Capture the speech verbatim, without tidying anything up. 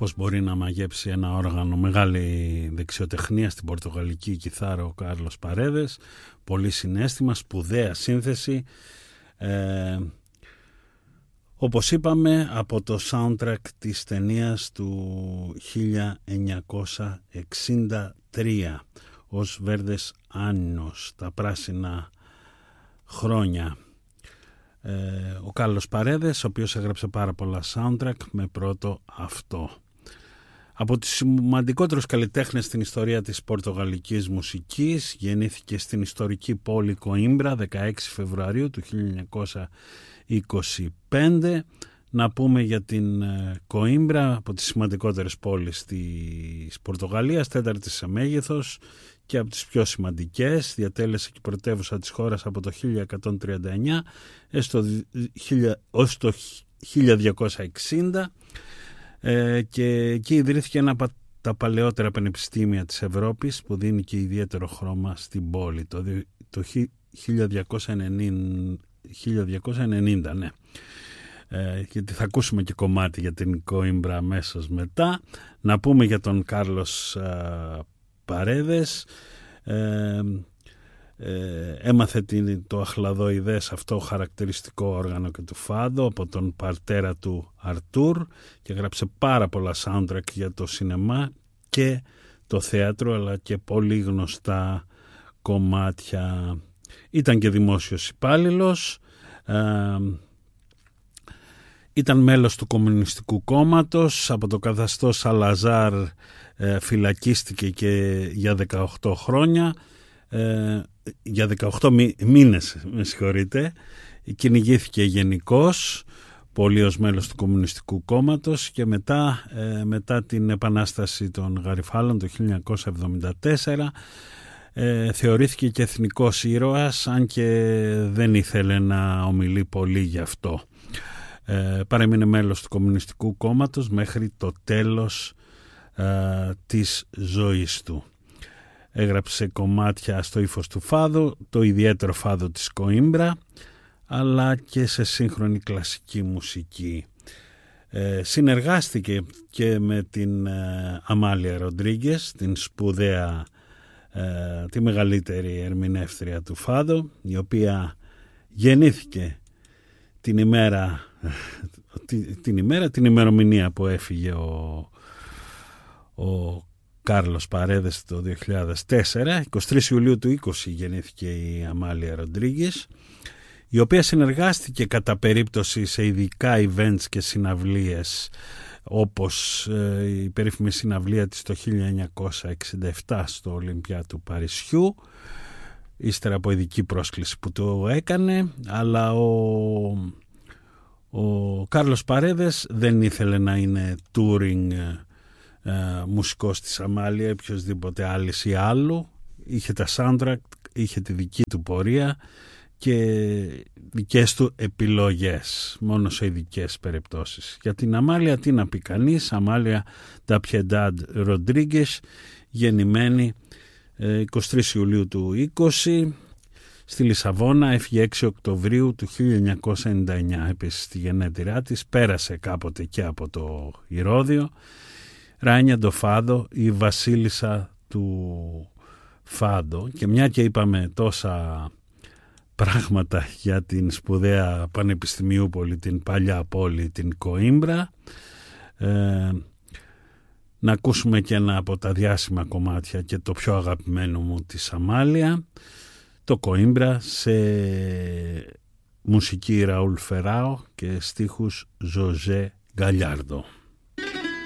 πώς μπορεί να μαγέψει ένα όργανο. Μεγάλη δεξιοτεχνία στην πορτογαλική κιθάρα ο Κάρλος Παρέδες, πολύ συναίσθημα, σπουδαία σύνθεση, ε, όπως είπαμε από το soundtrack της ταινίας του χίλια εννιακόσια εξήντα τρία, ως Βέρδες Άννος, τα πράσινα χρόνια. Ε, ο Κάρλος Παρέδες, ο οποίος έγραψε πάρα πολλά soundtrack, με πρώτο αυτό. Από τους σημαντικότερους καλλιτέχνες στην ιστορία της πορτογαλικής μουσικής, γεννήθηκε στην ιστορική πόλη Κοίμπρα δεκαέξι Φεβρουαρίου του χίλια εννιακόσια είκοσι πέντε. Να πούμε για την Κοίμπρα, από τις σημαντικότερες πόλεις της Πορτογαλίας, τέταρτη σε μέγεθος και από τις πιο σημαντικές. Διατέλεσε και πρωτεύουσα της χώρας από το χίλια εκατόν τριάντα εννιά έως το χίλια διακόσια εξήντα, ε, και εκεί ιδρύθηκε ένα από τα παλαιότερα πανεπιστήμια της Ευρώπης που δίνει και ιδιαίτερο χρώμα στην πόλη το, το χίλια διακόσια ενενήντα, ναι. Ε, γιατί θα ακούσουμε και κομμάτι για την Κοίμπρα αμέσως μετά. Να πούμε για τον Κάρλος ε, Παρέδες, ε, ε, έμαθε την, το αχλαδοειδές αυτό χαρακτηριστικό όργανο και του φάδο από τον πατέρα του Αρτούρ και γράψε πάρα πολλά soundtrack για το σινεμά και το θέατρο, αλλά και πολύ γνωστά κομμάτια. Ήταν και δημόσιος υπάλληλος, ε, ήταν μέλος του Κομμουνιστικού Κόμματος, από το καθεστώς Σαλαζάρ ε, φυλακίστηκε και για δεκαοκτώ χρόνια, ε, για δεκαοκτώ μí, μήνες, με συγχωρείτε, κυνηγήθηκε γενικώς, πολύ ως μέλος του Κομμουνιστικού Κόμματος και μετά, ε, μετά την Επανάσταση των Γαριφάλων το χίλια εννιακόσια εβδομήντα τέσσερα ε, θεωρήθηκε και εθνικός ήρωας, αν και δεν ήθελε να ομιλεί πολύ γι' αυτό. Ε, παρέμεινε μέλος του Κομμουνιστικού Κόμματος μέχρι το τέλος ε, της ζωής του. Έγραψε κομμάτια στο ύφος του φάδου, το ιδιαίτερο φάδο της Κοίμπρα, αλλά και σε σύγχρονη κλασική μουσική. Ε, συνεργάστηκε και με την ε, Αμάλια Ροντρίγκες, την σπουδαία, ε, τη μεγαλύτερη ερμηνεύτρια του φάδο, η οποία γεννήθηκε την ημέρα, την ημέρα, την ημερομηνία που έφυγε ο, ο Κάρλος Παρέδες το δύο χιλιάδες τέσσερα, εικοστή τρίτη Ιουλίου του είκοσι γεννήθηκε η Αμάλια Ροντρίγκες, η οποία συνεργάστηκε κατά περίπτωση σε ειδικά events και συναυλίες, όπως ε, η περίφημη συναυλία της το χίλια εννιακόσια εξήντα επτά στο Ολυμπιά του Παρισιού, ύστερα από ειδική πρόσκληση που το έκανε, αλλά ο, ο Κάρλος Παρέδες δεν ήθελε να είναι touring ε, μουσικός της Αμάλια ή οποιοσδήποτε άλλης ή άλλου. Είχε τα soundtrack, είχε τη δική του πορεία και δικές του επιλογές, μόνο σε ειδικές περιπτώσεις. Για την Αμάλια τι να πει κανείς, Αμάλια Νταπιεντάντ Ροντρίγκες, γεννημένη εικοστή τρίτη Ιουλίου του είκοσι στη Λισαβόνα, έφυγε έξι Οκτωβρίου του χίλια εννιακόσια ενενήντα εννιά. Επίσης στη γενέτειρά της πέρασε κάποτε και από το Ηρώδειο. Ράνια ντο Φάδο, η βασίλισσα του Φάντο. Και μια και είπαμε τόσα πράγματα για την σπουδαία πανεπιστημιούπολη, την παλιά πόλη, την Κοίμπρα, ε, να ακούσουμε και ένα από τα διάσημα κομμάτια και το πιο αγαπημένο μου της Αμάλια, το Κοίμπρα, σε μουσική Ραούλ Φεράο και στίχους Ζωζέ Γκαλιάρντο.